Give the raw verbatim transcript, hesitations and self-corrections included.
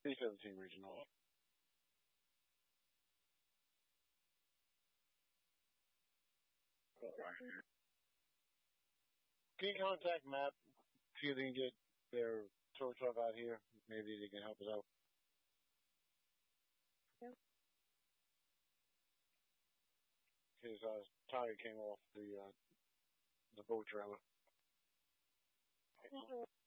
C seventeen regional. Can you contact Matt? See if they can get their tow truck out here. Maybe they can help us out. Yep. His uh, tire came off the uh, the boat trailer.